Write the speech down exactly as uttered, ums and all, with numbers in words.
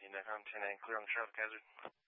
nineteen, NetCom ten nine, clear on Charlotte Kaiser.